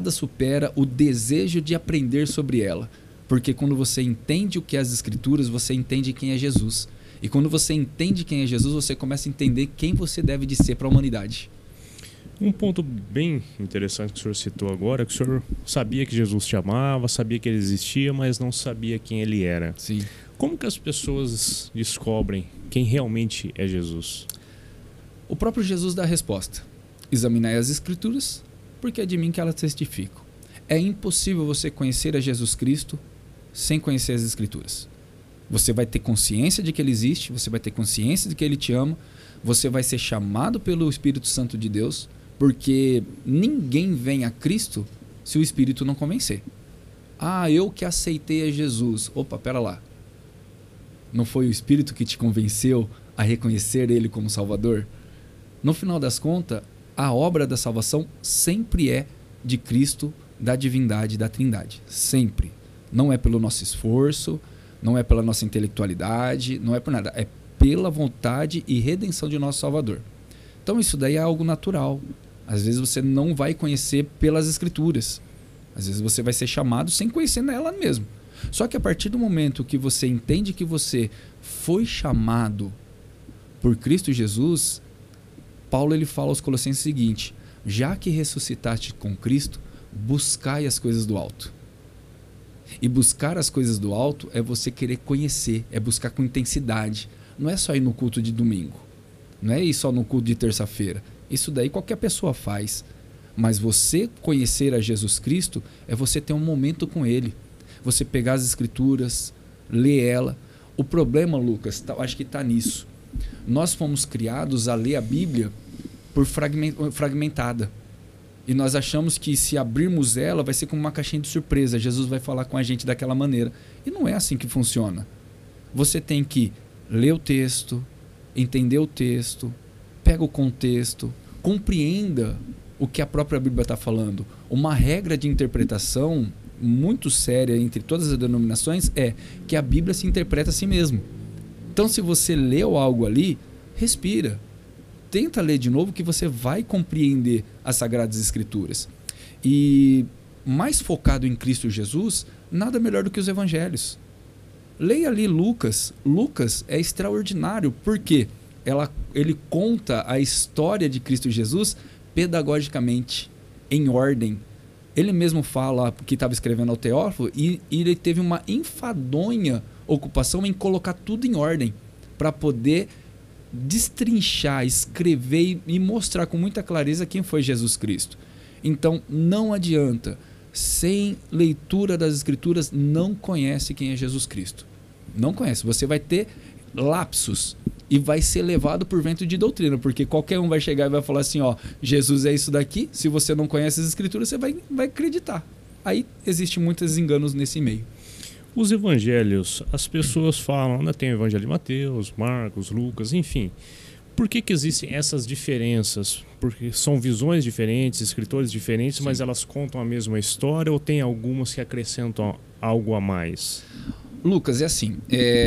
nada supera o desejo de aprender sobre ela. Porque quando você entende o que é as Escrituras, você entende quem é Jesus. E quando você entende quem é Jesus, você começa a entender quem você deve de ser para a humanidade. Um ponto bem interessante que o senhor citou agora é que o senhor sabia que Jesus te amava, sabia que ele existia, mas não sabia quem ele era. Sim. Como que as pessoas descobrem quem realmente é Jesus? O próprio Jesus dá a resposta. Examinai as Escrituras, porque é de mim que elas testificam. É impossível você conhecer a Jesus Cristo sem conhecer as Escrituras. Você vai ter consciência de que ele existe, você vai ter consciência de que ele te ama, você vai ser chamado pelo Espírito Santo de Deus, porque ninguém vem a Cristo se o Espírito não convencer. Ah, eu que aceitei a Jesus. Opa, pera lá. Não foi o Espírito que te convenceu a reconhecer ele como Salvador? No final das contas, a obra da salvação sempre é de Cristo, da divindade, da Trindade. Sempre. Não é pelo nosso esforço, não é pela nossa intelectualidade, não é por nada. É pela vontade e redenção de nosso Salvador. Então isso daí é algo natural. Às vezes você não vai conhecer pelas Escrituras. Às vezes você vai ser chamado sem conhecer nela mesmo. Só que a partir do momento que você entende que você foi chamado por Cristo Jesus, Paulo ele fala aos Colossenses o seguinte: já que ressuscitaste com Cristo, buscai as coisas do alto. E buscar as coisas do alto é você querer conhecer, é buscar com intensidade. Não é só ir no culto de domingo, não é ir só no culto de terça-feira. Isso daí qualquer pessoa faz. Mas você conhecer a Jesus Cristo é você ter um momento com Ele. Você pegar as Escrituras, ler ela. O problema, Lucas, acho que está nisso. Nós fomos criados a ler a Bíblia por fragmentada. E nós achamos que se abrirmos ela vai ser como uma caixinha de surpresa. Jesus vai falar com a gente daquela maneira. E não é assim que funciona. Você tem que ler o texto, entender o texto, pega o contexto, compreenda o que a própria Bíblia está falando. Uma regra de interpretação muito séria entre todas as denominações é que a Bíblia se interpreta a si mesmo. Então, se você leu algo ali, respira. Tenta ler de novo que você vai compreender as Sagradas Escrituras. E mais focado em Cristo Jesus, nada melhor do que os Evangelhos. Leia ali Lucas. Lucas é extraordinário, porque ele conta a história de Cristo Jesus pedagogicamente, em ordem. Ele mesmo fala que estava escrevendo ao Teófilo e ele teve uma enfadonha ocupação em colocar tudo em ordem para poder destrinchar, escrever e mostrar com muita clareza quem foi Jesus Cristo. Então, não adianta. Sem leitura das Escrituras, não conhece quem é Jesus Cristo. Não conhece. Você vai ter lapsos e vai ser levado por vento de doutrina, porque qualquer um vai chegar e vai falar assim, ó, Jesus é isso daqui. Se você não conhece as Escrituras, você vai acreditar. Aí existem muitos enganos nesse meio. Os evangelhos, as pessoas falam, né, tem o evangelho de Mateus, Marcos, Lucas, enfim. Por que existem essas diferenças? Porque são visões diferentes, escritores diferentes, sim, mas elas contam a mesma história ou tem algumas que acrescentam algo a mais? Lucas, é assim,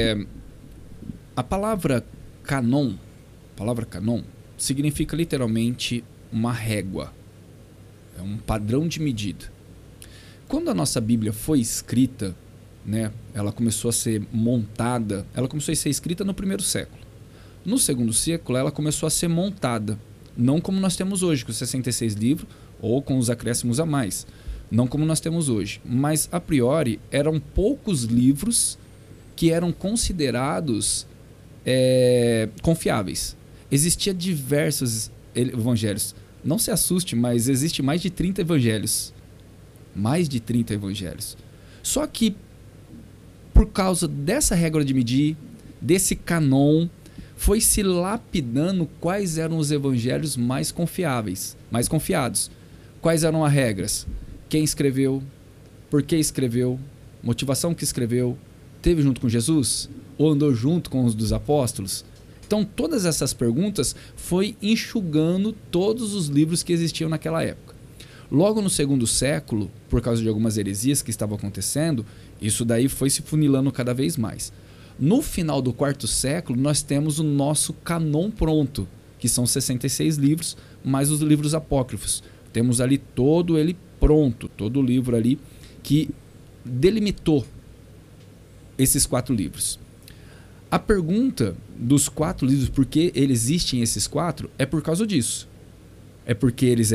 a palavra canon significa literalmente uma régua, é um padrão de medida. Quando a nossa Bíblia foi escrita, né, ela começou a ser montada, ela começou a ser escrita no primeiro século. No segundo século, ela começou a ser montada, não como nós temos hoje, com 66 livros, ou com os acréscimos a mais, não como nós temos hoje. Mas, a priori, eram poucos livros que eram considerados confiáveis. Existia diversos evangelhos. Não se assuste, mas existe mais de 30 evangelhos. Mais de 30 evangelhos. Só que, por causa dessa regra de medir, desse canon, foi se lapidando quais eram os evangelhos mais confiáveis, mais confiados. Quais eram as regras? Quem escreveu? Por que escreveu? Motivação que escreveu? Teve junto com Jesus? Ou andou junto com os dos apóstolos? Então, todas essas perguntas foi enxugando todos os livros que existiam naquela época. Logo no segundo século, por causa de algumas heresias que estavam acontecendo, isso daí foi se funilando cada vez mais. No final do quarto século, nós temos o nosso canon pronto, que são 66 livros, mais os livros apócrifos. Temos ali todo ele pronto, todo o livro ali que delimitou esses 4 livros. A pergunta dos 4 livros, por que existem esses 4, é por causa disso. É porque eles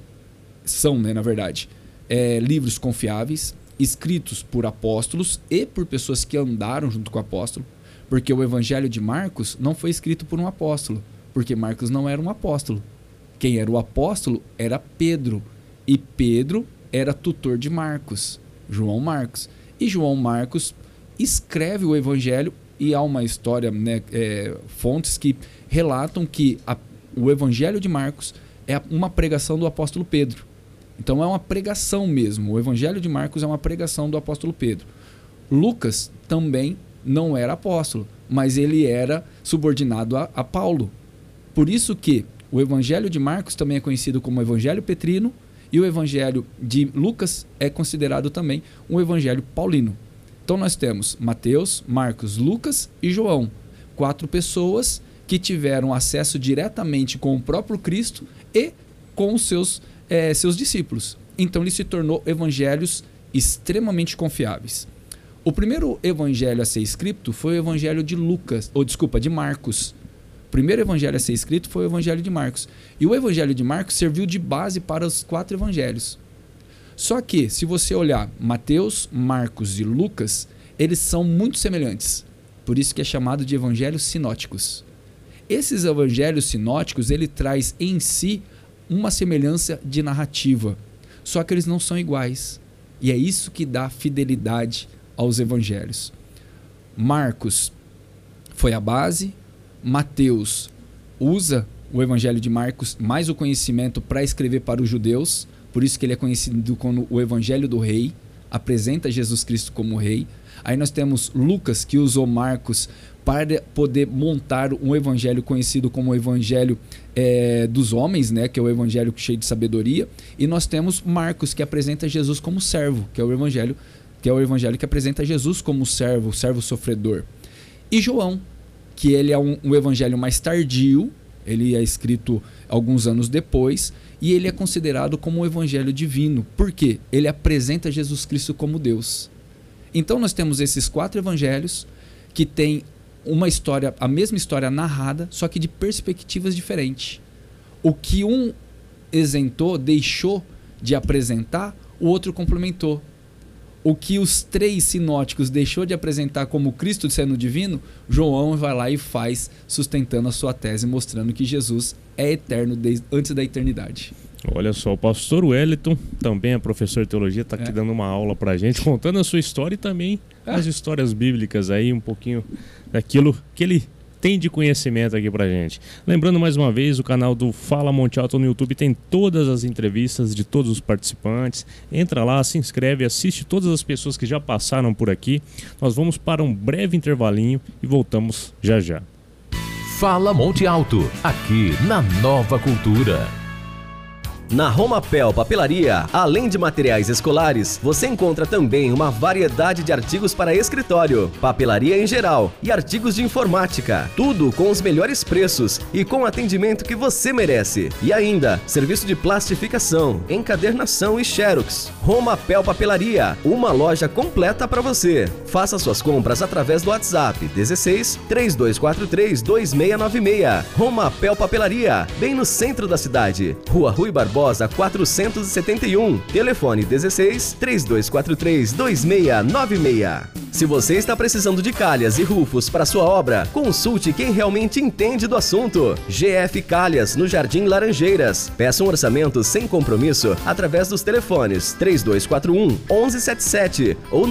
são, né, na verdade, livros confiáveis, escritos por apóstolos e por pessoas que andaram junto com o apóstolo, porque o Evangelho de Marcos não foi escrito por um apóstolo, porque Marcos não era um apóstolo. Quem era o apóstolo era Pedro, e Pedro era tutor de Marcos, João Marcos. E João Marcos escreve o Evangelho, e há uma história, né, fontes que relatam que o Evangelho de Marcos é uma pregação do apóstolo Pedro. Então é uma pregação mesmo. O Evangelho de Marcos é uma pregação do apóstolo Pedro. Lucas também não era apóstolo, mas ele era subordinado a Paulo. Por isso que o Evangelho de Marcos também é conhecido como Evangelho Petrino, e o Evangelho de Lucas é considerado também um Evangelho paulino. Então nós temos Mateus, Marcos, Lucas e João. 4 pessoas que tiveram acesso diretamente com o próprio Cristo e com os seus discípulos. Então ele se tornou evangelhos extremamente confiáveis. O primeiro evangelho a ser escrito foi o evangelho de Marcos. O primeiro evangelho a ser escrito foi o evangelho de Marcos. E o evangelho de Marcos serviu de base para os 4 evangelhos. Só que, se você olhar Mateus, Marcos e Lucas, eles são muito semelhantes. Por isso que é chamado de evangelhos sinóticos. Esses evangelhos sinóticos, ele traz em si uma semelhança de narrativa. Só que eles não são iguais. E é isso que dá fidelidade aos evangelhos. Marcos foi a base. Mateus usa o evangelho de Marcos mais o conhecimento para escrever para os judeus. Por isso que ele é conhecido como o evangelho do rei. Apresenta Jesus Cristo como rei. Aí nós temos Lucas, que usou Marcos para poder montar um evangelho conhecido como o evangelho dos homens, né, que é o evangelho cheio de sabedoria. E nós temos Marcos, que apresenta Jesus como servo, que é o evangelho que apresenta Jesus como servo sofredor. E João, que ele é um evangelho mais tardio, ele é escrito alguns anos depois, e ele é considerado como um evangelho divino. Por quê? Ele apresenta Jesus Cristo como Deus. Então nós temos esses 4 evangelhos que têm uma história, a mesma história narrada, só que de perspectivas diferentes. O que um deixou de apresentar, o outro complementou. O que os 3 sinóticos deixou de apresentar como Cristo sendo divino, João vai lá e faz, sustentando a sua tese, mostrando que Jesus é eterno antes da eternidade. Olha só, o pastor Wellington, também é professor de teologia, está aqui dando uma aula pra gente, contando a sua história e também as histórias bíblicas aí, um pouquinho daquilo que ele tem de conhecimento aqui pra gente. Lembrando mais uma vez, o canal do Fala Monte Alto no YouTube tem todas as entrevistas de todos os participantes. Entra lá, se inscreve, assiste todas as pessoas que já passaram por aqui. Nós vamos para um breve intervalinho e voltamos já já. Fala Monte Alto, aqui na Nova Cultura. Na Romapel Papelaria, além de materiais escolares, você encontra também uma variedade de artigos para escritório, papelaria em geral e artigos de informática. Tudo com os melhores preços e com o atendimento que você merece. E ainda, serviço de plastificação, encadernação e xerox. Romapel Papelaria, uma loja completa para você. Faça suas compras através do WhatsApp 16 3243 2696. Romapel Papelaria, bem no centro da cidade. Rua Rui Barbosa 471, telefone 16 3243 2696. Se você está precisando de calhas e rufos para sua obra, consulte quem realmente entende do assunto. GF Calhas, no Jardim Laranjeiras. Peça um orçamento sem compromisso através dos telefones 3241 1177 ou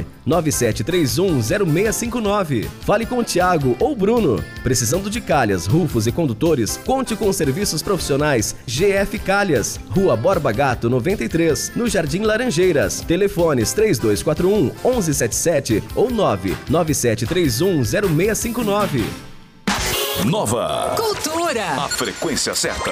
99731 0659. Fale com o Thiago ou Bruno. Precisando de calhas, rufos e condutores, conte com os serviços profissionais GF Calhas, Rua Borba Gato 93, no Jardim Laranjeiras. Telefones 3241 1177 ou 99731 0659. Nova Cultura. Cultura. A frequência certa,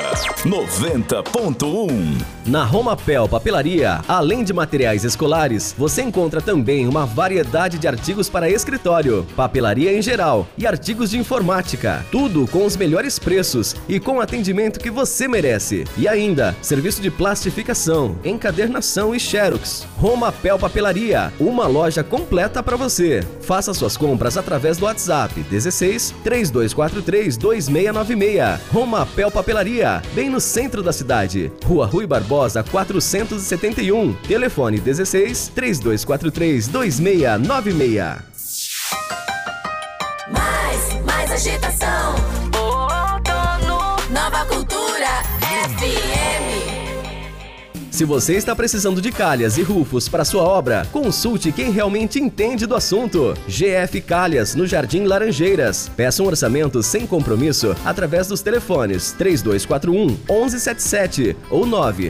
90.1. Na Romapel Papelaria, além de materiais escolares, você encontra também uma variedade de artigos para escritório, papelaria em geral e artigos de informática. Tudo com os melhores preços e com o atendimento que você merece. E ainda, serviço de plastificação, encadernação e xerox. Romapel Papelaria, uma loja completa para você. Faça suas compras através do WhatsApp 16 3243 2696. Romapel Papelaria, bem no centro da cidade. Rua Rui Barbosa 471. Telefone 16 3243 2696. Mais agitação. Nova Cultura FM. Se você está precisando de calhas e rufos para sua obra, consulte quem realmente entende do assunto. GF Calhas, no Jardim Laranjeiras. Peça um orçamento sem compromisso através dos telefones 3241 1177 ou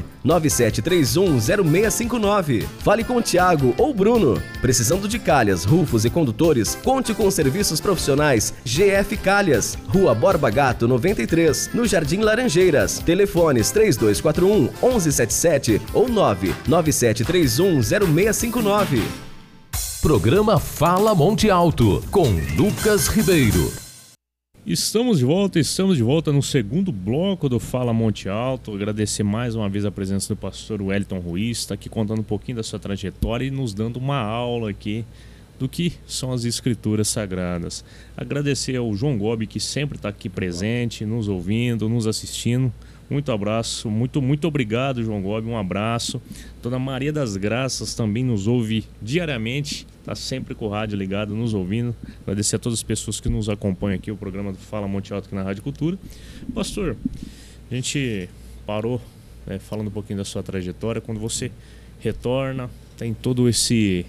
99731 0659. Fale com o Thiago ou Bruno. Precisando de calhas, rufos e condutores, conte com os serviços profissionais GF Calhas. Rua Borba Gato 93, no Jardim Laranjeiras. Telefones 3241 1177 ou 99731 0659. Programa Fala Monte Alto, com Lucas Ribeiro. Estamos de volta no segundo bloco do Fala Monte Alto. Agradecer mais uma vez a presença do pastor Wellington Ruiz, está aqui contando um pouquinho da sua trajetória e nos dando uma aula aqui do que são as escrituras sagradas. Agradecer ao João Gobi, que sempre está aqui presente, nos ouvindo, nos assistindo. Muito abraço, muito obrigado, João Gobi, um abraço. Dona Maria das Graças também nos ouve diariamente, está sempre com o rádio ligado, nos ouvindo. Agradecer a todas as pessoas que nos acompanham aqui, o programa do Fala Monte Alto aqui na Rádio Cultura. Pastor, a gente parou falando um pouquinho da sua trajetória. Quando você retorna, tem todo esse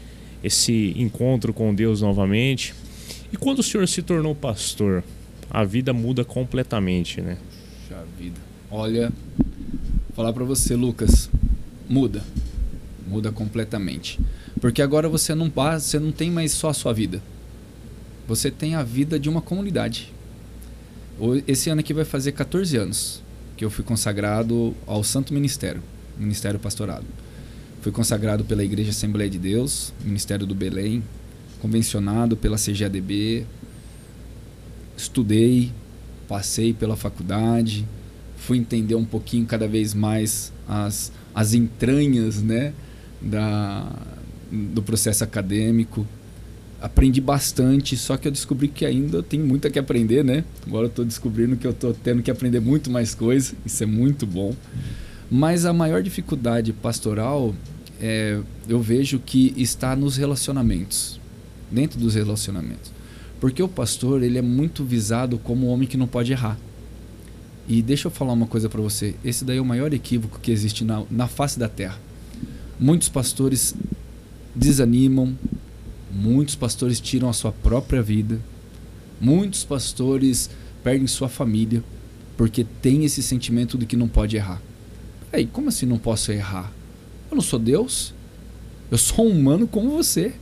encontro com Deus novamente. E quando o senhor se tornou pastor, a vida muda completamente, né? Puxa vida. Olha, vou falar pra você, Lucas, muda completamente. Porque agora você não tem mais só a sua vida. Você tem a vida de uma comunidade. Esse ano aqui vai fazer 14 anos que eu fui consagrado ao Santo Ministério Pastorado. Fui consagrado pela Igreja Assembleia de Deus, Ministério do Belém, convencionado pela CGADB, estudei, passei pela faculdade, fui entender um pouquinho cada vez mais as entranhas, né, do processo acadêmico. Aprendi bastante, só que eu descobri que ainda tem muito a que aprender, né? Agora eu estou descobrindo que eu estou tendo que aprender muito mais coisa, isso é muito bom. Mas a maior dificuldade pastoral, eu vejo que está nos relacionamentos, dentro dos relacionamentos. Porque o pastor, ele é muito visado como um homem que não pode errar. E deixa eu falar uma coisa para você, esse daí é o maior equívoco que existe na face da terra. Muitos pastores desanimam, muitos pastores tiram a sua própria vida, muitos pastores perdem sua família, porque tem esse sentimento de que não pode errar. Ei, como assim não posso errar? Eu não sou Deus, eu sou um humano como você.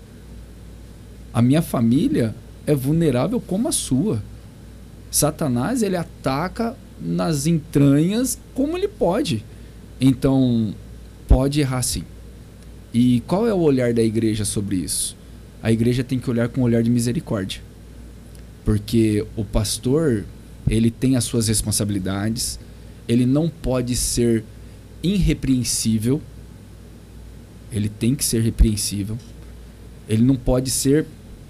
A minha família é vulnerável como a sua. Satanás, ele ataca nas entranhas como ele pode. Então, pode errar sim. E qual é o olhar da igreja sobre isso? A igreja tem que olhar com um olhar de misericórdia. Porque o pastor, ele tem as suas responsabilidades, ele não pode ser irrepreensível, ele tem que ser repreensível, ele não pode se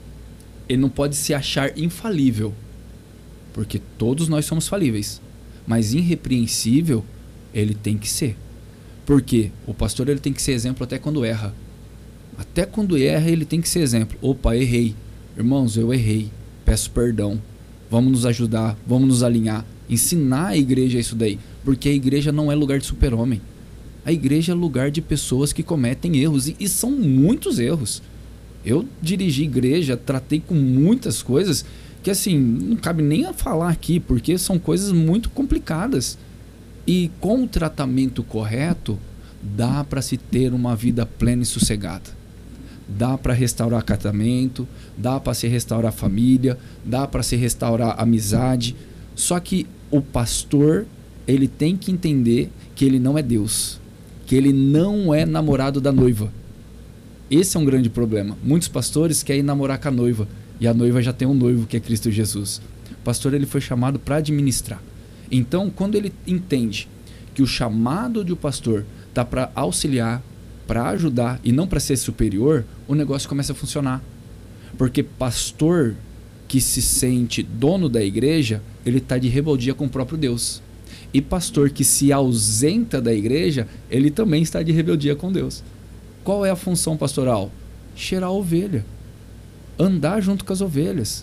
achar infalível, porque todos nós somos falíveis, mas irrepreensível ele tem que ser. Porque o pastor, ele tem que ser exemplo até quando erra. Até quando erra, ele tem que ser exemplo. Opa, errei. Irmãos, eu errei. Peço perdão. Vamos nos ajudar, vamos nos alinhar. Ensinar a igreja isso daí. Porque a igreja não é lugar de super-homem. A igreja é lugar de pessoas que cometem erros. E são muitos erros. Eu dirigi igreja, tratei com muitas coisas que, assim, não cabe nem a falar aqui, porque são coisas muito complicadas. E com o tratamento correto, dá para se ter uma vida plena e sossegada. Dá para restaurar casamento, dá para se restaurar família, dá para se restaurar amizade. Só que o pastor, ele tem que entender que ele não é Deus, que ele não é namorado da noiva. Esse é um grande problema. Muitos pastores querem namorar com a noiva, e a noiva já tem um noivo, que é Cristo Jesus. O pastor, ele foi chamado para administrar. Então, quando ele entende que o chamado de um pastor está para auxiliar, para ajudar e não para ser superior, o negócio começa a funcionar. Porque pastor que se sente dono da igreja, ele está de rebeldia com o próprio Deus. E pastor que se ausenta da igreja, ele também está de rebeldia com Deus. Qual é a função pastoral? Cheirar a ovelha. Andar junto com as ovelhas.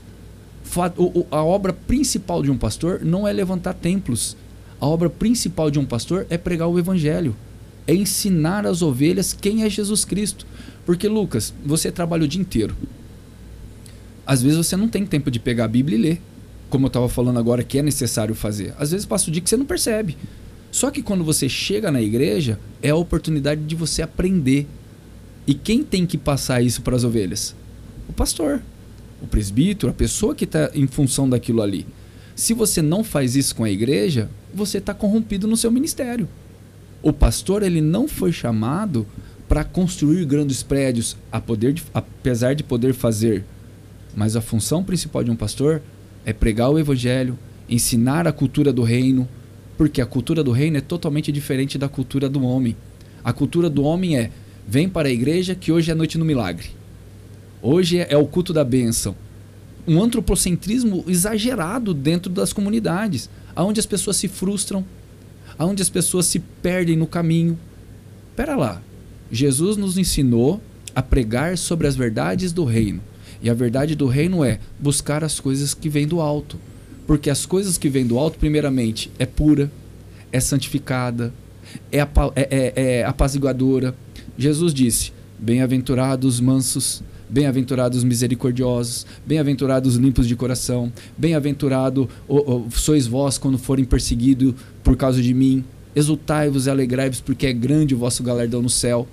A obra principal de um pastor não é levantar templos. A obra principal de um pastor é pregar o evangelho. É ensinar as ovelhas quem é Jesus Cristo. Porque, Lucas, você trabalha o dia inteiro. Às vezes você não tem tempo de pegar a Bíblia e ler, como eu estava falando agora, que é necessário fazer. Às vezes passa o dia que você não percebe. Só que quando você chega na igreja, é a oportunidade de você aprender. E quem tem que passar isso para as ovelhas? O pastor, o presbítero, a pessoa que está em função daquilo ali. Se você não faz isso com a igreja, você está corrompido no seu ministério. O pastor, ele não foi chamado para construir grandes prédios, apesar de poder fazer. Mas a função principal de um pastor é pregar o evangelho, ensinar a cultura do reino, porque a cultura do reino é totalmente diferente da cultura do homem. A cultura do homem é: vem para a igreja que hoje é a noite no milagre. Hoje é o culto da bênção. Um antropocentrismo exagerado dentro das comunidades, onde as pessoas se frustram, onde as pessoas se perdem no caminho. Pera lá, Jesus nos ensinou a pregar sobre as verdades do reino. E a verdade do reino é buscar as coisas que vêm do alto. Porque as coisas que vêm do alto, primeiramente, é pura, é santificada, é apaziguadora. Jesus disse: bem-aventurados os mansos, bem-aventurados os misericordiosos, bem-aventurados os limpos de coração, bem-aventurado sois vós quando forem perseguidos por causa de mim. Exultai-vos e alegrai-vos, porque é grande o vosso galardão no céu.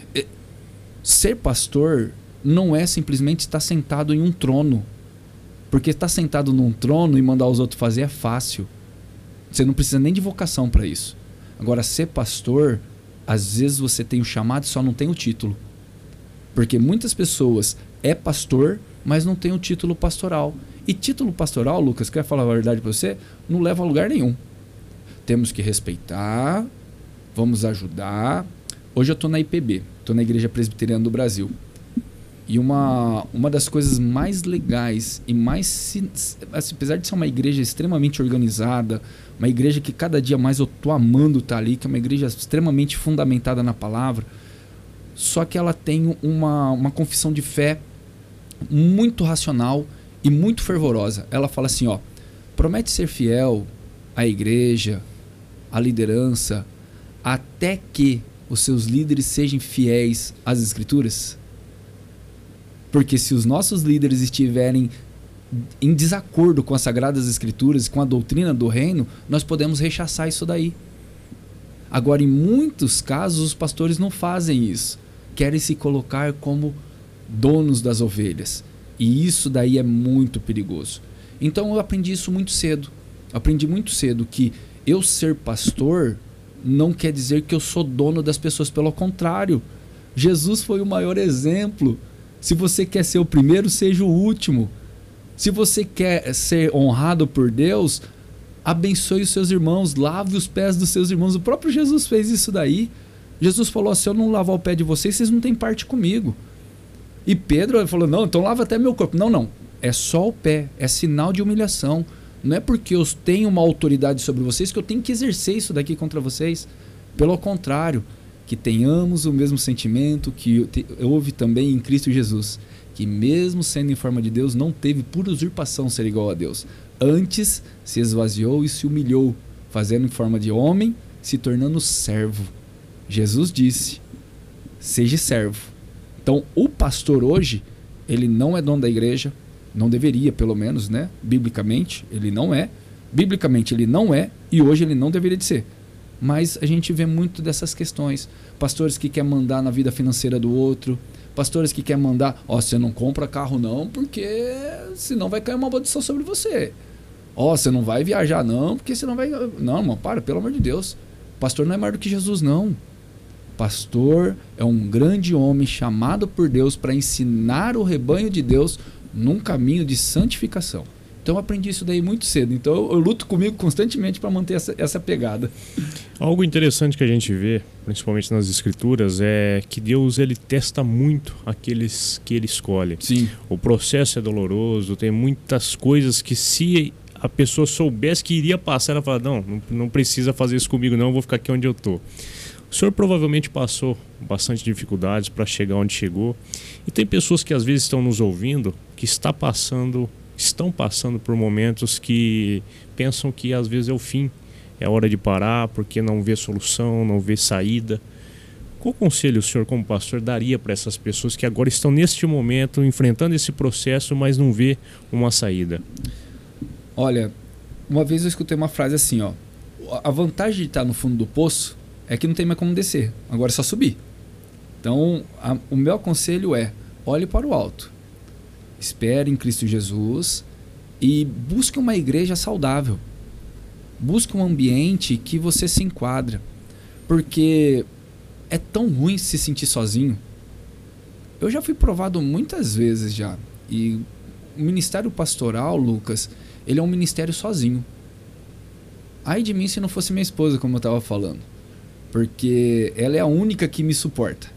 Ser pastor não é simplesmente estar sentado em um trono. Porque estar sentado num trono e mandar os outros fazer é fácil. Você não precisa nem de vocação para isso. Agora, ser pastor, às vezes você tem o chamado e só não tem o título. Porque muitas pessoas é pastor, mas não tem o título pastoral. E título pastoral, Lucas, quer falar a verdade para você? Não leva a lugar nenhum. Temos que respeitar, vamos ajudar. Hoje eu estou na IPB, estou na Igreja Presbiteriana do Brasil. E uma das coisas mais legais e mais... apesar de ser uma igreja extremamente organizada, uma igreja que cada dia mais eu estou amando estar ali, que é uma igreja extremamente fundamentada na palavra, só que ela tem uma confissão de fé muito racional e muito fervorosa. Ela fala assim, ó: promete ser fiel à igreja, à liderança, até que os seus líderes sejam fiéis às Escrituras. Porque se os nossos líderes estiverem em desacordo com as Sagradas Escrituras e com a doutrina do reino, nós podemos rechaçar isso daí. Agora, em muitos casos, os pastores não fazem isso. Querem se colocar como donos das ovelhas. E isso daí é muito perigoso. Então eu aprendi isso muito cedo. Aprendi muito cedo que eu ser pastor não quer dizer que eu sou dono das pessoas. Pelo contrário, Jesus foi o maior exemplo. Se você quer ser o primeiro, seja o último. Se você quer ser honrado por Deus, abençoe os seus irmãos, lave os pés dos seus irmãos. O próprio Jesus fez isso daí. Jesus falou: se eu não lavar o pé de vocês, vocês não têm parte comigo. E Pedro falou: não, então lava até meu corpo. Não, é só o pé, é sinal de humilhação. Não é porque eu tenho uma autoridade sobre vocês que eu tenho que exercer isso daqui contra vocês. Pelo contrário, que tenhamos o mesmo sentimento que houve também em Cristo Jesus, que mesmo sendo em forma de Deus, não teve por usurpação ser igual a Deus. Antes se esvaziou e se humilhou, fazendo em forma de homem, se tornando servo. Jesus disse: seja servo. Então, o pastor hoje, ele não é dono da igreja, não deveria, pelo menos, né? Biblicamente, ele não é. Biblicamente, ele não é, e hoje ele não deveria de ser. Mas a gente vê muito dessas questões. Pastores que querem mandar na vida financeira do outro. Pastores que querem mandar: ó, você não compra carro não, porque senão vai cair uma maldição sobre você. Você não vai viajar não, porque você não vai... Não, irmão, pelo amor de Deus. Pastor não é maior do que Jesus, não. Pastor é um grande homem chamado por Deus para ensinar o rebanho de Deus num caminho de santificação. Então eu aprendi isso daí muito cedo. Então eu luto comigo constantemente para manter essa pegada. Algo interessante que a gente vê, principalmente nas escrituras, é que Deus ele testa muito aqueles que ele escolhe. Sim. O processo é doloroso, tem muitas coisas que se a pessoa soubesse que iria passar, ela fala, não precisa fazer isso comigo não, eu vou ficar aqui onde eu estou. O senhor provavelmente passou bastante dificuldades para chegar onde chegou. E tem pessoas que às vezes estão nos ouvindo que estão passando por momentos que pensam que às vezes é o fim. É hora de parar porque não vê solução, não vê saída. Qual conselho o senhor como pastor daria para essas pessoas que agora estão neste momento enfrentando esse processo, mas não vê uma saída? Olha, uma vez eu escutei uma frase assim, a vantagem de estar no fundo do poço é que não tem mais como descer, agora é só subir. Então, o meu conselho é, olhe para o alto, espere em Cristo Jesus e busque uma igreja saudável. Busque um ambiente que você se enquadra, porque é tão ruim se sentir sozinho. Eu já fui provado muitas vezes já, e o ministério pastoral, Lucas, ele é um ministério sozinho. Ai de mim se não fosse minha esposa, como eu estava falando. Porque ela é a única que me suporta,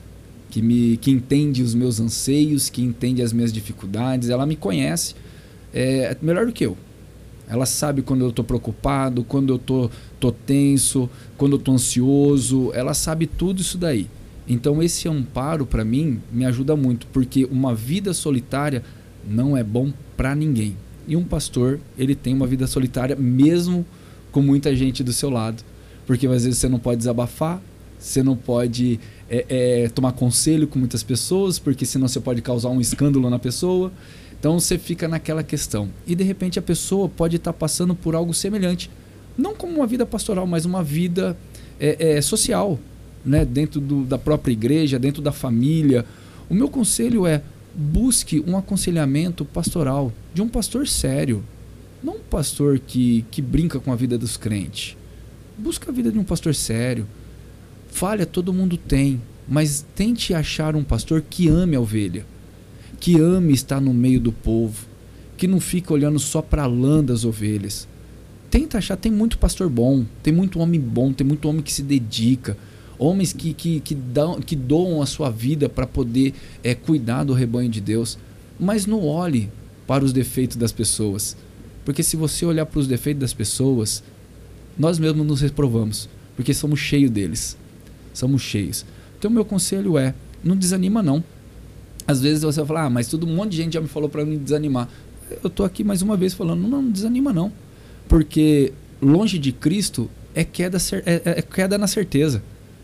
que entende os meus anseios, que entende as minhas dificuldades. Ela me conhece melhor do que eu. Ela sabe quando eu estou preocupado, quando eu tô tenso, quando eu estou ansioso. Ela sabe tudo isso daí. Então esse amparo para mim me ajuda muito, porque uma vida solitária não é bom para ninguém. E um pastor, ele tem uma vida solitária mesmo com muita gente do seu lado. Porque às vezes você não pode desabafar, você não pode tomar conselho com muitas pessoas, porque senão você pode causar um escândalo na pessoa. Então você fica naquela questão. E de repente a pessoa pode estar passando por algo semelhante. Não como uma vida pastoral, mas uma vida social, né? Dentro da própria igreja, dentro da família. O meu conselho é, busque um aconselhamento pastoral, de um pastor sério. Não um pastor que brinca com a vida dos crentes. Busca a vida de um pastor sério. Falha todo mundo tem, mas tente achar um pastor que ame a ovelha, que ame estar no meio do povo, que não fica olhando só para a lã das ovelhas. Tenta achar, tem muito pastor bom, tem muito homem bom, tem muito homem que se dedica, homens que doam a sua vida para poder cuidar do rebanho de Deus. Mas não olhe para os defeitos das pessoas, porque se você olhar para os defeitos das pessoas, nós mesmos nos reprovamos, porque somos cheios deles. Somos cheios. Então meu conselho é, não desanima não. Às vezes você vai falar, mas um monte de gente já me falou para mim desanimar. Eu estou aqui mais uma vez falando, não desanima não. Porque longe de Cristo é queda na certeza.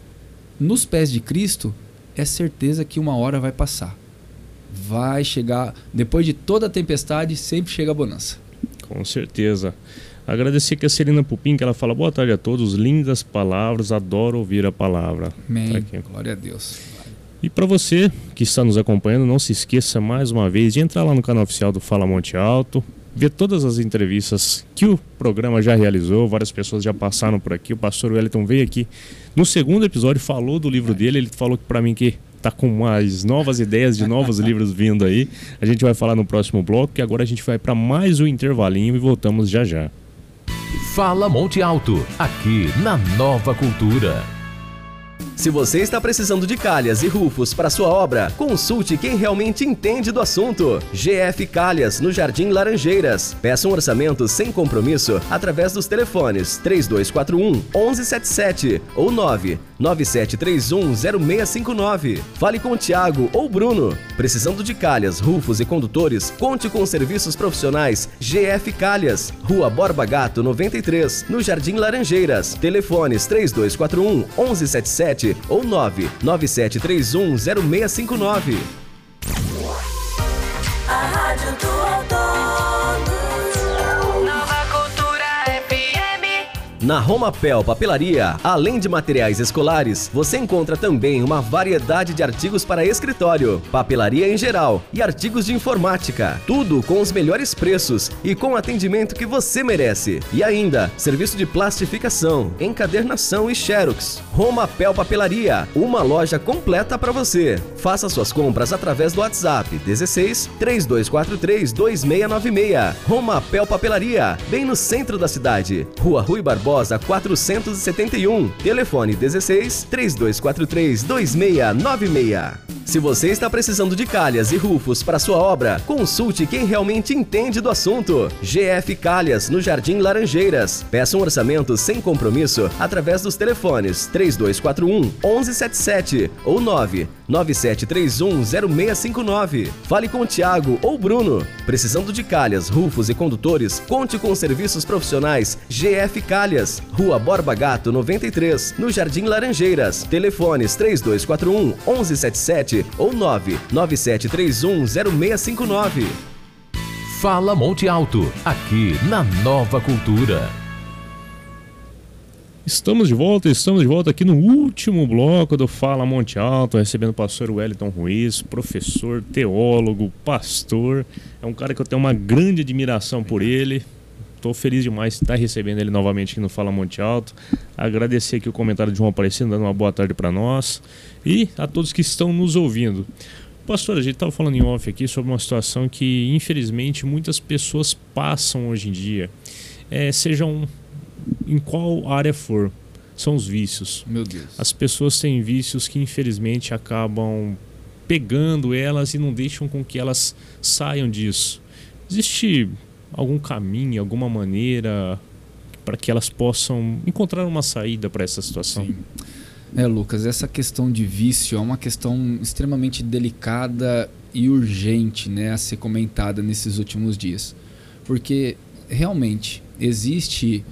Nos pés de Cristo é certeza que uma hora vai passar. Vai chegar, depois de toda a tempestade, sempre chega a bonança. Com certeza. Agradecer que a Celina Pupim, que ela fala, boa tarde a todos, lindas palavras, adoro ouvir a palavra. Amém, tá aqui. Glória a Deus. E para você que está nos acompanhando, não se esqueça mais uma vez de entrar lá no canal oficial do Fala Monte Alto, ver todas as entrevistas que o programa já realizou, várias pessoas já passaram por aqui, o pastor Wellington veio aqui no segundo episódio, falou do livro dele, ele falou para mim que tá com mais novas ideias de novos livros vindo aí, a gente vai falar no próximo bloco, que agora a gente vai para mais um intervalinho e voltamos já já. Fala Monte Alto, aqui na Nova Cultura. Se você está precisando de calhas e rufos para sua obra, consulte quem realmente entende do assunto. GF Calhas, no Jardim Laranjeiras. Peça um orçamento sem compromisso através dos telefones 3241-1177 ou 99731-0659. Fale com o Thiago ou Bruno. Precisando de calhas, rufos e condutores, conte com serviços profissionais GF Calhas. Rua Borba Gato 93, no Jardim Laranjeiras. Telefones 3241-1177 ou 99731-0659. A Rádio do Outono. Nova Cultura FM. Na Romapel Papelaria, além de materiais escolares, você encontra também uma variedade de artigos para escritório, papelaria em geral e artigos de informática. Tudo com os melhores preços e com o atendimento que você merece. E ainda, serviço de plastificação, encadernação e xerox. Romapel Papelaria, uma loja completa para você. Faça suas compras através do WhatsApp 16 3243 2696. Romapel Papelaria, bem no centro da cidade. Rua Rui Barbosa 471. Telefone 16 3243 2696. Se você está precisando de calhas e rufos para sua obra, consulte quem realmente entende do assunto. GF Calhas, no Jardim Laranjeiras. Peça um orçamento sem compromisso através dos telefones 3241 1177 ou 99731 0659. Fale com o Thiago ou Bruno. Precisando de calhas, rufos e condutores, conte com os serviços profissionais GF Calhas, Rua Borba Gato 93, no Jardim Laranjeiras. Telefones 3241 1177 ou 99731 0659. Fala Monte Alto, aqui na Nova Cultura. Estamos de volta aqui no último bloco do Fala Monte Alto, recebendo o pastor Wellington Ruiz, professor, teólogo, pastor. É um cara que eu tenho uma grande admiração por ele. Estou feliz demais de estar recebendo ele novamente aqui no Fala Monte Alto. Agradecer aqui o comentário de João Aparecido, dando uma boa tarde para nós. E a todos que estão nos ouvindo. Pastor, a gente estava falando em off aqui sobre uma situação que, infelizmente, muitas pessoas passam hoje em dia. Sejam em qual área for, são os vícios. Meu Deus. As pessoas têm vícios que, infelizmente, acabam pegando elas e não deixam com que elas saiam disso. Existe algum caminho, alguma maneira para que elas possam encontrar uma saída para essa situação? Sim. Lucas, essa questão de vício é uma questão extremamente delicada e urgente, né, a ser comentada nesses últimos dias. Porque realmente existe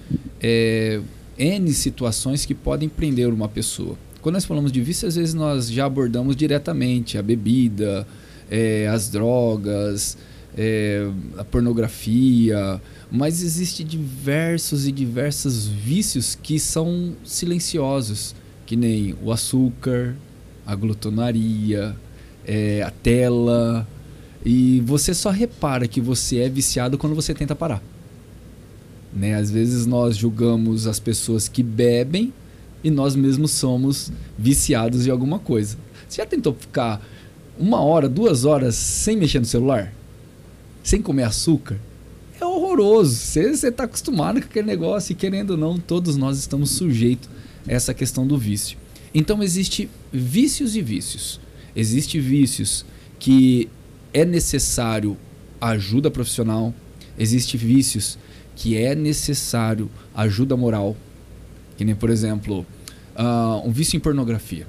N situações que podem prender uma pessoa. Quando nós falamos de vício, às vezes nós já abordamos diretamente a bebida, as drogas, a pornografia, mas existe diversos vícios que são silenciosos, que nem o açúcar, a glutonaria, a tela, e você só repara que você é viciado quando você tenta parar. Né? Às vezes nós julgamos as pessoas que bebem e nós mesmos somos viciados em alguma coisa. Você já tentou ficar 1 hora, 2 horas sem mexer no celular? Sem comer açúcar? É horroroso. Você está acostumado com aquele negócio e, querendo ou não, todos nós estamos sujeitos a essa questão do vício. Então existe vícios e vícios. Existem vícios que é necessário ajuda profissional. Existem vícios que é necessário ajuda moral. Que nem, por exemplo, um vício em pornografia.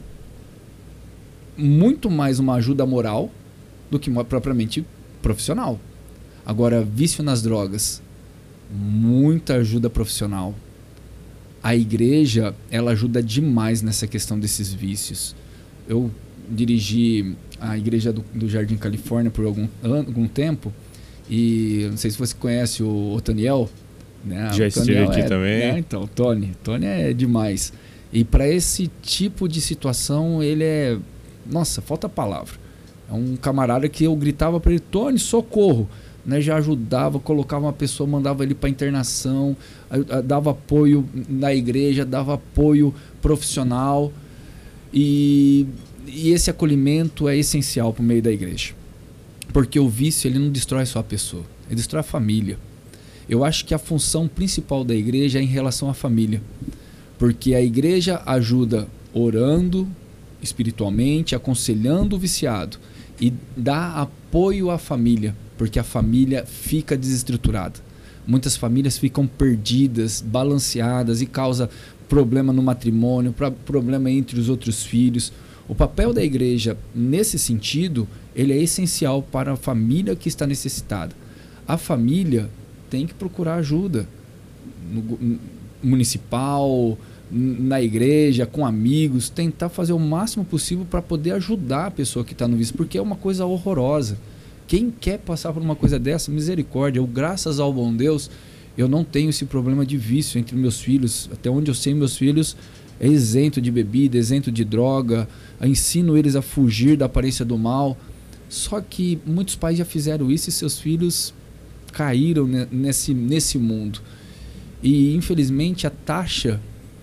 Muito mais uma ajuda moral do que propriamente profissional. Agora, vício nas drogas, muita ajuda profissional. A igreja, ela ajuda demais nessa questão desses vícios. Eu dirigi a igreja do Jardim Califórnia por algum tempo, e não sei se você conhece o Otaniel, né? Já esteve aqui também. Né? Então, o Tony é demais. E para esse tipo de situação, ele é... Nossa, falta palavra. É um camarada que eu gritava para ele: Tony, socorro! Né? Já ajudava, colocava uma pessoa, mandava ele para internação, dava apoio na igreja, dava apoio profissional. E esse acolhimento é essencial para o meio da igreja. Porque o vício, ele não destrói só a pessoa, ele destrói a família. Eu acho que a função principal da igreja é em relação à família. Porque a igreja ajuda orando espiritualmente, aconselhando o viciado, e dá apoio à família, porque a família fica desestruturada. Muitas famílias ficam perdidas, balanceadas, e causa problema no matrimônio, problema entre os outros filhos. O papel da igreja, nesse sentido, ele é essencial para a família que está necessitada. A família tem que procurar ajuda no municipal, na igreja, com amigos, tentar fazer o máximo possível para poder ajudar a pessoa que está no vício, porque é uma coisa horrorosa. Quem quer passar por uma coisa dessa, misericórdia, graças ao bom Deus, Eu não tenho esse problema de vício entre meus filhos. Até onde eu sei, meus filhos é isento de bebida, isento de droga. Eu ensino eles a fugir da aparência do mal. Só que muitos pais já fizeram isso e seus filhos caíram nesse mundo. E infelizmente a taxa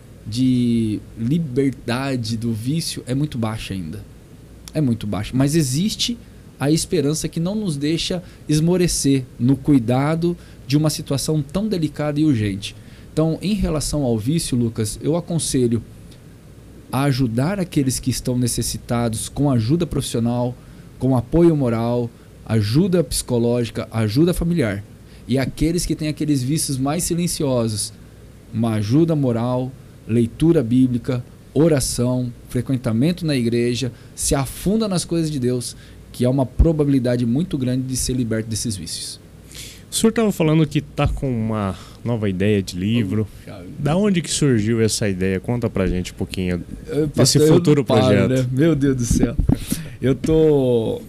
de liberdade do vício é muito baixa ainda. É muito baixa. Mas existe a esperança que não nos deixa esmorecer no cuidado de uma situação tão delicada e urgente. Então, em relação ao vício, Lucas, eu aconselho a ajudar aqueles que estão necessitados com ajuda profissional, com apoio moral, ajuda psicológica, ajuda familiar. E aqueles que têm aqueles vícios mais silenciosos, uma ajuda moral, leitura bíblica, oração, frequentamento na igreja, se afunda nas coisas de Deus, que há uma probabilidade muito grande de ser liberto desses vícios. O senhor estava falando que está com uma nova ideia de livro. Da onde que surgiu essa ideia? Conta pra gente um pouquinho desse futuro projeto. Né? Meu Deus do céu. Eu tô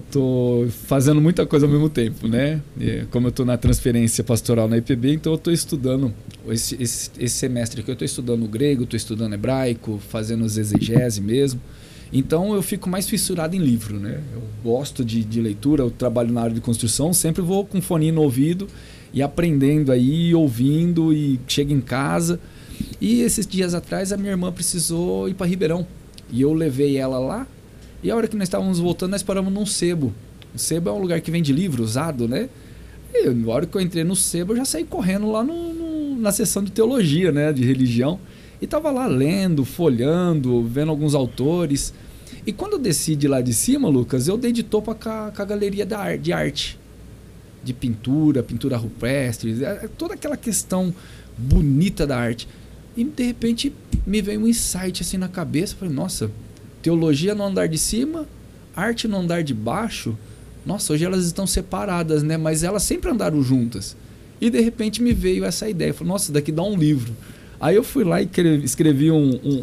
fazendo muita coisa ao mesmo tempo, né? Como eu tô na transferência pastoral na IPB, então eu tô estudando esse semestre aqui, eu tô estudando grego, tô estudando hebraico, fazendo os exegese mesmo. Então eu fico mais fissurado em livro, né? Eu gosto de leitura, eu trabalho na área de construção, sempre vou com fone no ouvido e aprendendo aí, ouvindo, e chego em casa. E esses dias atrás a minha irmã precisou ir para Ribeirão e eu levei ela lá. E a hora que nós estávamos voltando, nós paramos num sebo. O sebo é um lugar que vende livro usado, né? E na hora que eu entrei no sebo, eu já saí correndo lá na seção de teologia, né? De religião. E tava lá lendo, folhando, vendo alguns autores. E quando eu desci de lá de cima, Lucas, eu dei de topo com a galeria de arte. De pintura rupestre, toda aquela questão bonita da arte. E de repente me veio um insight assim na cabeça. Falei, nossa, teologia no andar de cima, arte no andar de baixo. Nossa, hoje elas estão separadas, né? Mas elas sempre andaram juntas. E de repente me veio essa ideia. Falei, nossa, daqui dá um livro. Aí eu fui lá e escrevi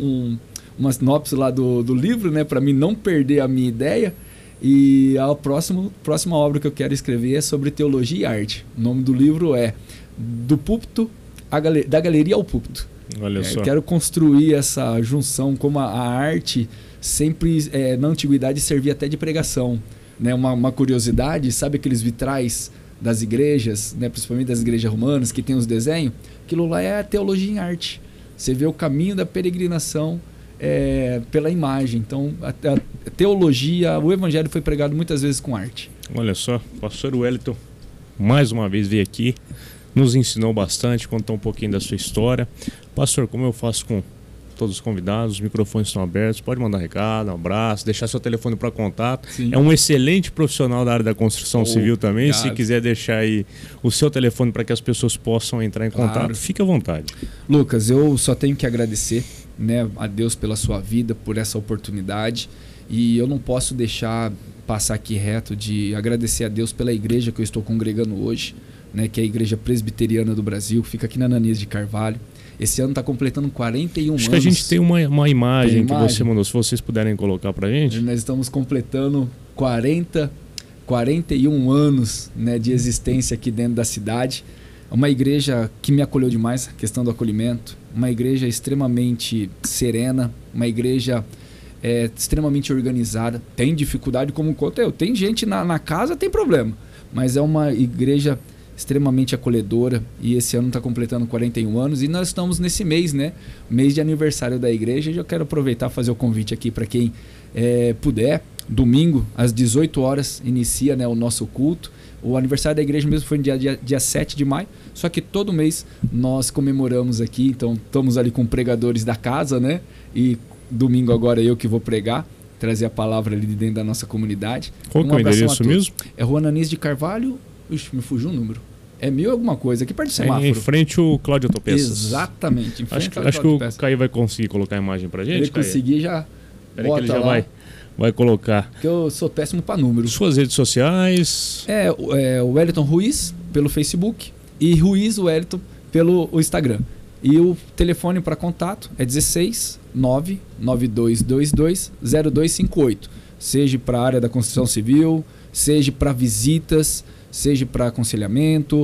uma sinopse lá do livro, né? Para mim não perder a minha ideia. E a próxima obra que eu quero escrever é sobre teologia e arte. O nome do livro é Do Púlpito, da Galeria ao Púlpito. Olha só. Eu quero construir essa junção, como a arte sempre na antiguidade servia até de pregação, né? Uma curiosidade, sabe aqueles vitrais das igrejas, né? Principalmente das igrejas romanas, que tem os desenhos? Aquilo lá é a teologia em arte. Você vê o caminho da peregrinação pela imagem. Então a teologia, o evangelho foi pregado muitas vezes com arte. Olha só, o pastor Wellington mais uma vez veio aqui, nos ensinou bastante, contou um pouquinho da sua história. Pastor, como eu faço com todos os convidados, os microfones estão abertos, pode mandar recado, um abraço, deixar seu telefone para contato. Sim. É um excelente profissional da área da construção civil também. Obrigado. Se quiser deixar aí o seu telefone para que as pessoas possam entrar em contato, fique à vontade. Lucas, eu só tenho que agradecer, né, a Deus pela sua vida, por essa oportunidade, e eu não posso deixar passar aqui reto de agradecer a Deus pela igreja que eu estou congregando hoje, né, que é a Igreja Presbiteriana do Brasil, fica aqui na Ananias de Carvalho. Esse ano está completando 41 anos. Acho que a gente tem uma imagem que você mandou, se vocês puderem colocar para a gente. Nós estamos completando 41 anos, né, de existência aqui dentro da cidade. Uma igreja que me acolheu demais, a questão do acolhimento. Uma igreja extremamente serena, uma igreja extremamente organizada. Tem dificuldade como quanto eu. Tem gente na casa, tem problema. Mas é uma igreja extremamente acolhedora, e esse ano está completando 41 anos e nós estamos nesse mês, né? Mês de aniversário da igreja, e eu quero aproveitar e fazer o convite aqui para quem puder. Domingo, às 18 horas, inicia, né, o nosso culto. O aniversário da igreja mesmo foi no dia 7 de maio, só que todo mês nós comemoramos aqui, então estamos ali com pregadores da casa, né? E domingo agora eu que vou pregar, trazer a palavra ali de dentro da nossa comunidade. Qual que é o endereço mesmo? É Rua Ananias de Carvalho. Ixi, me fugiu o número. É 1000 alguma coisa, aqui perto do semáforo. Em frente ao Cláudio Autopeças. Exatamente, em frente ao Acho que o Caio vai conseguir colocar a imagem pra gente. Ele conseguir, já Peraí que ele já vai colocar. Porque eu sou péssimo para números. Suas redes sociais. O Wellington Ruiz pelo Facebook e Ruiz Wellington pelo Instagram. E o telefone para contato é 16 99222 0258. Seja para a área da construção civil, seja para visitas, seja para aconselhamento,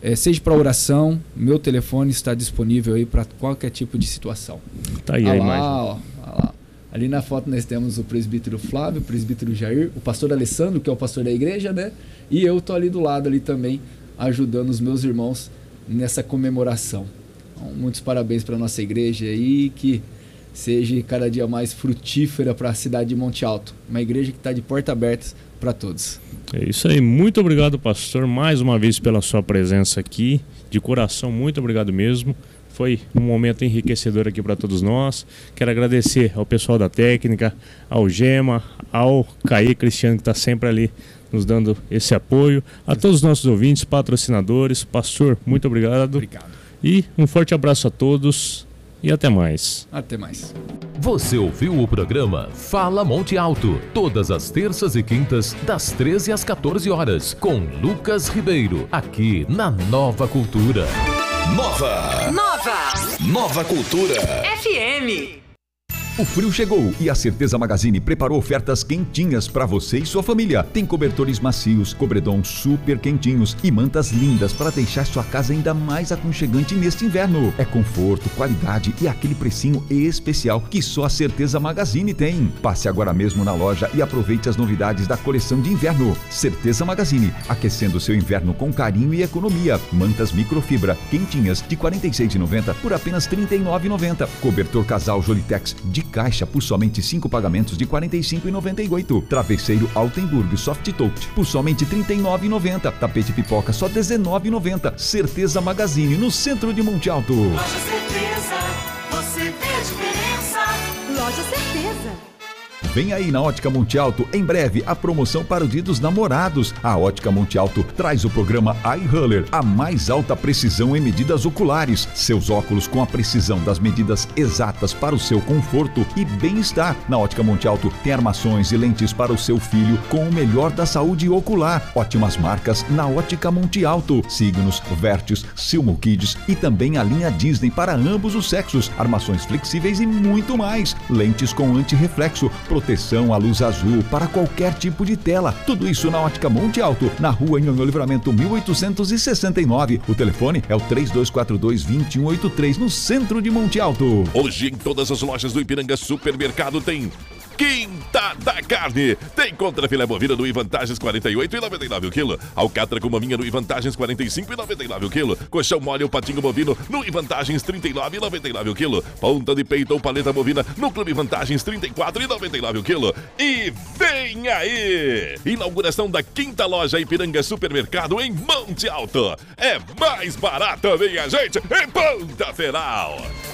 seja para oração, meu telefone está disponível aí para qualquer tipo de situação. Tá aí a imagem. Ó lá. Ali na foto nós temos o presbítero Flávio, o presbítero Jair, o pastor Alessandro, que é o pastor da igreja, né? E eu tô ali do lado ali também, ajudando os meus irmãos nessa comemoração. Então, muitos parabéns para nossa igreja aí, que seja cada dia mais frutífera para a cidade de Monte Alto. Uma igreja que está de portas abertas para todos. É isso aí. Muito obrigado, pastor, mais uma vez pela sua presença aqui. De coração, muito obrigado mesmo. Foi um momento enriquecedor aqui para todos nós. Quero agradecer ao pessoal da técnica, ao Gema, ao Caí Cristiano, que está sempre ali nos dando esse apoio. A todos os nossos ouvintes, patrocinadores. Pastor, muito obrigado. Obrigado. E um forte abraço a todos e até mais. Até mais. Você ouviu o programa Fala Monte Alto, todas as terças e quintas, das 13 às 14 horas, com Lucas Ribeiro, aqui na Nova Cultura. Nova Cultura FM. O frio chegou e a Certeza Magazine preparou ofertas quentinhas para você e sua família. Tem cobertores macios, cobredons super quentinhos e mantas lindas para deixar sua casa ainda mais aconchegante neste inverno. É conforto, qualidade e aquele precinho especial que só a Certeza Magazine tem. Passe agora mesmo na loja e aproveite as novidades da coleção de inverno. Certeza Magazine, aquecendo seu inverno com carinho e economia. Mantas microfibra quentinhas de R$ 46,90 por apenas R$ 39,90. Cobertor casal Jolitex de caixa por somente 5 pagamentos de R$ 45,98. Travesseiro Altenburg Soft Touch por somente R$ 39,90. Tapete pipoca só R$ 19,90. Certeza Magazine, no centro de Monte Alto. Loja Certeza, você vê a diferença. Loja Certeza. Vem aí na Ótica Monte Alto, em breve, a promoção para o Dia dos Namorados. A Ótica Monte Alto traz o programa Eye Roller, a mais alta precisão em medidas oculares. Seus óculos com a precisão das medidas exatas para o seu conforto e bem-estar. Na Ótica Monte Alto tem armações e lentes para o seu filho com o melhor da saúde ocular. Ótimas marcas na Ótica Monte Alto. Signos, Vertus, Silmo Kids e também a linha Disney para ambos os sexos. Armações flexíveis e muito mais. Lentes com antirreflexo, proteção à luz azul para qualquer tipo de tela. Tudo isso na Ótica Monte Alto, na rua Nhonhô Livramento 1869. O telefone é o 3242-2183, no centro de Monte Alto. Hoje em todas as lojas do Ipiranga Supermercado tem Quinta da Carne. Tem contra filé bovina no Ivantagens 48,99 o quilo. Alcatra com maminha no Ivantagens 45,99 o quilo. Colchão mole ou patinho bovino no Ivantagens 39,99 o quilo. Ponta de peito ou paleta bovina no Clube Vantagens 34,99 o quilo. E vem aí! Inauguração da quinta loja Ipiranga Supermercado em Monte Alto. É mais barato, minha gente, em Ponta Final.